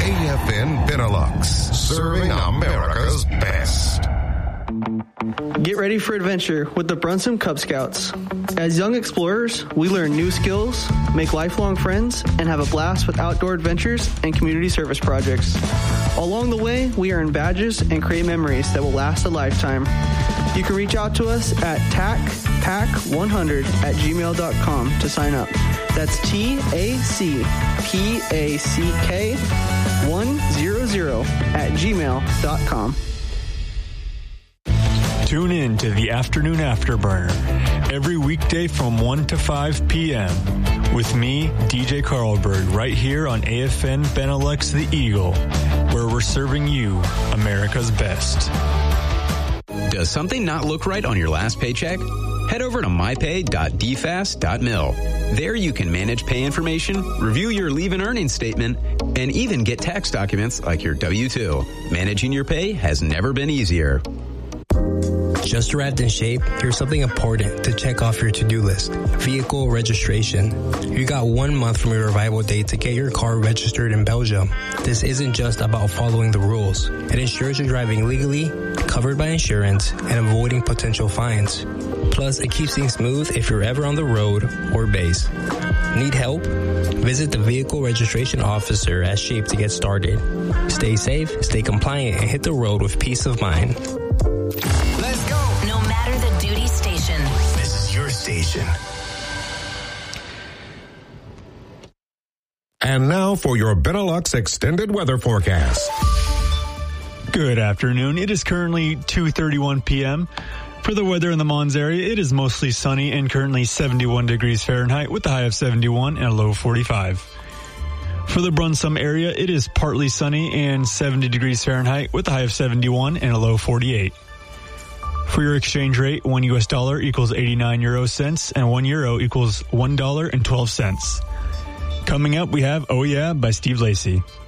AFN Benelux, serving America's best. Get ready for adventure with the Brunson Cub Scouts. As young explorers, we learn new skills, make lifelong friends, and have a blast with outdoor adventures and community service projects. Along the way, we earn badges and create memories that will last a lifetime. You can reach out to us at tacpack100@gmail.com to sign up. That's TACPACK100@gmail.com. Tune in to the Afternoon Afterburner every weekday from 1 to 5 p.m. with me, DJ Carlberg, right here on AFN Benelux The Eagle, where we're serving you America's best. Does something not look right on your last paycheck? Head over to mypay.dfast.mil. There you can manage pay information, review your leave and earnings statement, and even get tax documents like your W-2. Managing your pay has never been easier. Just arrived in shape? Here's something important to check off your to-do list. Vehicle registration. You got 1 month from your arrival date to get your car registered in Belgium. This isn't just about following the rules. It ensures you're driving legally, covered by insurance, and avoiding potential fines. Plus, it keeps things smooth if you're ever on the road or base. Need help? Visit the vehicle registration officer at Shape to get started. Stay safe, stay compliant, and hit the road with peace of mind. Let's go. No matter the duty station. This is your station. And now for your Benelux extended weather forecast. Good afternoon. It is currently 2:31 p.m. For the weather in the Mons area, it is mostly sunny and currently 71 degrees Fahrenheit with a high of 71 and a low of 45. For the Brunsum area, it is partly sunny and 70 degrees Fahrenheit with a high of 71 and a low of 48. For your exchange rate, 1 U.S. dollar equals 89 euro cents and 1 euro equals $1.12. Coming up, we have Oh Yeah by Steve Lacy.